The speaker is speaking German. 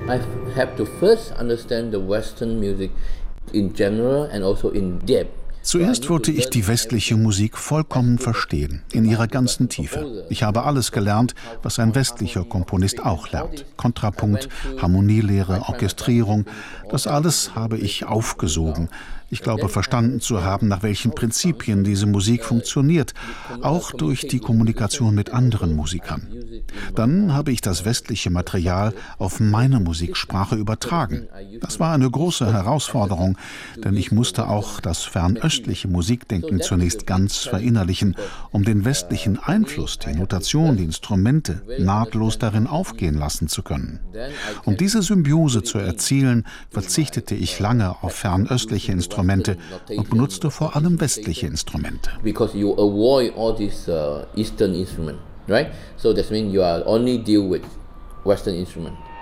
I have to first understand the Western music in general and also in depth. Zuerst wollte ich die westliche Musik vollkommen verstehen, in ihrer ganzen Tiefe. Ich habe alles gelernt, was ein westlicher Komponist auch lernt. Kontrapunkt, Harmonielehre, Orchestrierung, das alles habe ich aufgesogen. Ich glaube, verstanden zu haben, nach welchen Prinzipien diese Musik funktioniert, auch durch die Kommunikation mit anderen Musikern. Dann habe ich das westliche Material auf meine Musiksprache übertragen. Das war eine große Herausforderung, denn ich musste auch das fernöstliche Musikdenken zunächst ganz verinnerlichen, um den westlichen Einfluss, die Notation, die Instrumente nahtlos darin aufgehen lassen zu können. Um diese Symbiose zu erzielen, verzichtete ich lange auf fernöstliche Instrumente und benutzte vor allem westliche Instrumente. Because you avoid all these Eastern instruments, right? So that means you are only deal with Western instruments.